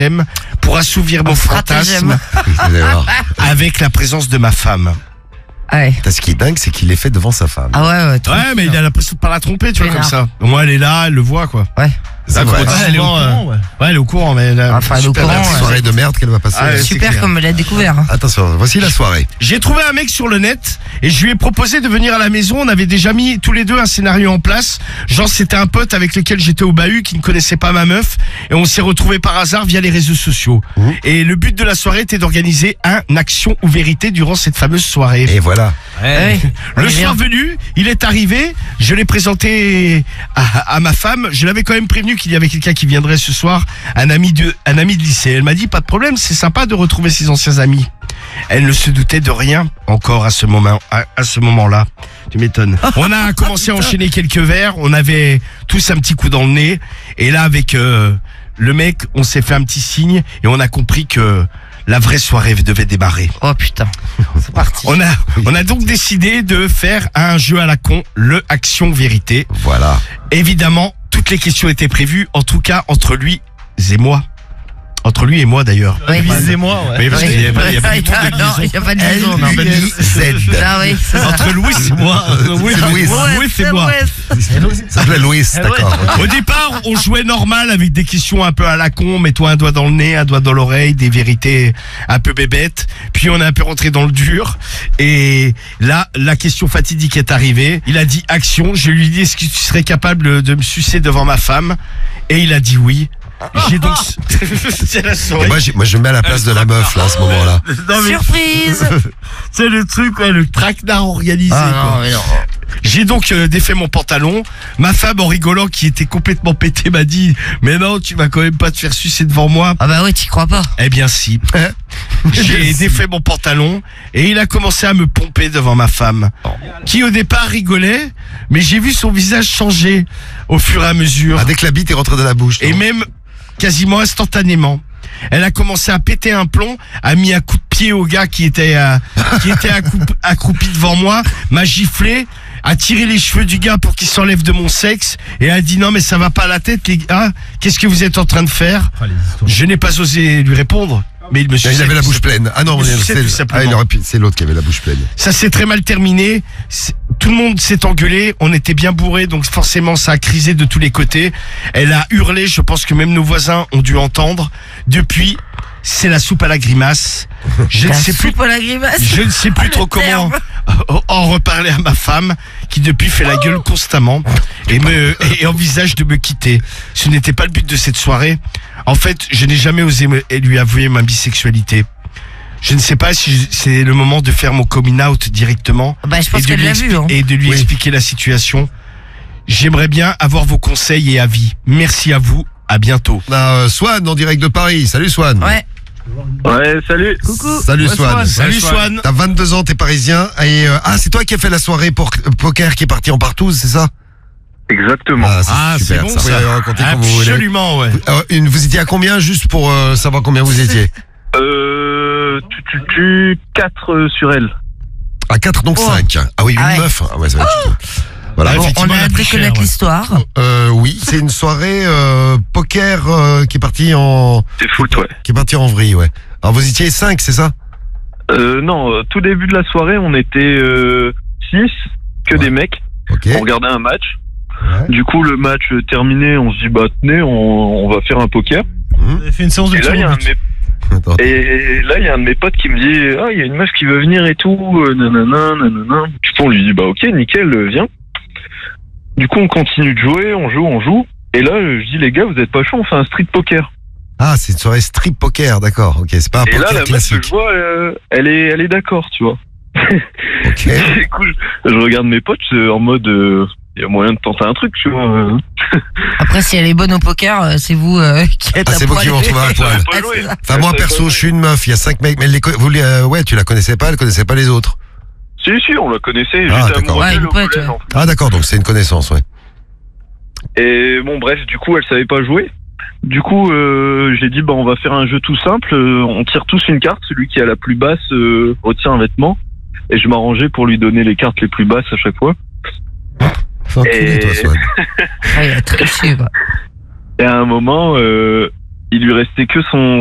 pour assouvir mon fantasme avec la présence de ma femme. Ouais. Ce qui est dingue, c'est qu'il l'ait fait devant sa femme. Ah ouais. Ouais, mais il a l'impression de pas la tromper, tu vois, comme ça. Au moins, elle est là, elle le voit, quoi. Ouais. C'est vrai. Elle est au courant, ouais. Ouais, elle est au courant, mais elle Enfin, elle est au super courant. soirée de merde qu'elle va passer. Ah, Super comme elle a découvert. Attention, voici la soirée. J'ai trouvé un mec sur le net et je lui ai proposé de venir à la maison. On avait déjà mis tous les deux un scénario en place. Genre, c'était un pote avec lequel j'étais au bahut qui ne connaissait pas ma meuf et on s'est retrouvés par hasard via les réseaux sociaux. Et le but de la soirée était d'organiser un action ou vérité durant cette fameuse soirée. Et voilà. Ouais. Le soir venu, il est arrivé, je l'ai présenté à ma femme, je l'avais quand même prévenu qu'il y avait quelqu'un qui viendrait ce soir, un ami de lycée. Elle m'a dit, pas de problème, c'est sympa de retrouver ses anciens amis. Elle ne se doutait de rien encore à ce moment-là. Tu m'étonnes. On a commencé à enchaîner quelques verres, on avait tous un petit coup dans le nez, et là avec le mec, on s'est fait un petit signe, et on a compris que la vraie soirée devait démarrer. Oh putain, c'est parti. On a donc décidé de faire un jeu à la con, le Action Vérité. Voilà. Évidemment, toutes les questions étaient prévues, en tout cas entre lui et moi. Entre lui et moi d'ailleurs. Oui. Et moi, ouais. Mais parce qu'il y a pas de Il n'y a pas de liaison, non. Z. Ah oui, c'est ça. Entre Louis et moi. Louis et moi. Ça s'appelait Louis, d'accord. Au départ, on jouait normal avec des questions un peu à la con, mets-toi un doigt dans le nez, un doigt dans l'oreille, des vérités un peu bébêtes. Puis on est un peu rentré dans le dur. Et là, la question fatidique est arrivée. Il a dit action. Je lui ai dit, est-ce que tu serais capable de me sucer devant ma femme? Et il a dit oui. J'ai donc... C'est la soirée. Moi, je me mets à la place de la meuf, là, à ce moment-là. Non, mais Surprise. c'est le truc, ouais, le traquenard organisé. Ah quoi. non, mais non. J'ai donc défait mon pantalon. Ma femme, en rigolant, qui était complètement pétée, m'a dit « Mais non, tu vas quand même pas te faire sucer devant moi. » Ah bah ouais, t'y crois pas. Eh bien si. J'ai défait mon pantalon et il a commencé à me pomper devant ma femme, qui au départ rigolait, mais j'ai vu son visage changer au fur et à mesure. Ah, dès que la bite est rentrée dans la bouche. Et non même quasiment instantanément. Elle a commencé à péter un plomb, a mis un coup de pied au gars qui était accroupi devant moi, m'a giflé, a tiré les cheveux du gars pour qu'il s'enlève de mon sexe et a dit non mais ça va pas à la tête les gars, qu'est-ce que vous êtes en train de faire? Je n'ai pas osé lui répondre. Mais il avait la bouche pleine. Ah non, c'est l'autre qui avait la bouche pleine. Ça s'est très mal terminé. Tout le monde s'est engueulé. On était bien bourrés, donc forcément ça a crisé de tous les côtés. Elle a hurlé. Je pense que même nos voisins ont dû entendre. Depuis, c'est la soupe à la grimace. Je ne sais plus trop comment en reparler à ma femme, qui depuis fait la gueule constamment et envisage de me quitter. Ce n'était pas le but de cette soirée. En fait, je n'ai jamais osé lui avouer ma bisexualité. Je ne sais pas si c'est le moment de faire mon coming out directement. Bah, je pense qu'elle l'a vu. Hein. Et de lui expliquer la situation. J'aimerais bien avoir vos conseils et avis. Merci à vous. À bientôt. Swan en direct de Paris. Salut Swan. Ouais. Ouais, salut. Coucou. Salut Swan. Salut Swan. T'as 22 ans, t'es parisien. Et c'est toi qui as fait la soirée poker qui est partie en partouze, c'est ça? Exactement. C'est super. bon, ça. Vous pouvez raconter comme vous voulez. Absolument, ouais. Vous étiez à combien, juste pour savoir combien vous étiez? 4 sur elle. À 4, donc 5. Ah oui, une meuf. Ah ouais, ça va être voilà. Bon, on effectivement, a elle a hâte pris de cher, connaître ouais. l'histoire. Oui, c'est une soirée poker qui est partie en... C'est foot, ouais. Qui est partie en vrille, ouais. Alors vous étiez 5, c'est ça? Non, tout début de la soirée, on était 6, des mecs. Ok. On regardait un match. Ouais. Du coup, le match terminé, on se dit, bah tenez, on va faire un poker. Vous avez fait une séance de Et là, il y a un de mes Attends. Et là, il y a un de mes potes qui me dit, il y a une meuf qui veut venir et tout, nanana. Du coup, on lui dit, bah ok, nickel, viens. Du coup, on continue de jouer, on joue. Et là, je dis, les gars, vous êtes pas chaud, on fait un street poker. Ah, c'est une soirée strip poker, d'accord. Ok, c'est pas un Et poker là, la meuf, classique. je vois, elle est d'accord, tu vois. Ok. Du coup, je regarde mes potes en mode, il y a moyen de tenter un truc, tu vois. Après, si elle est bonne au poker, c'est vous qui êtes à C'est vous qui poil. vont retrouver un poil. Pas joué. Enfin, moi, perso, je suis une meuf, il y a 5 mecs, mais ouais, tu la connaissais pas, elle connaissait pas les autres. Si, on la connaissait. Ah, J'étais d'accord. amoureux Ouais, d'elle une au pote, collège, ouais. en fait. Ah, d'accord, donc c'est une connaissance, ouais. Et bon, bref, du coup, elle savait pas jouer. Du coup, j'ai dit, bah, on va faire un jeu tout simple. On tire tous une carte. Celui qui a la plus basse retient un vêtement. Et je m'arrangeais pour lui donner les cartes les plus basses à chaque fois. Faut enculer, toi, Swan. Ah, il a triché, quoi. Et à un moment, il lui restait que son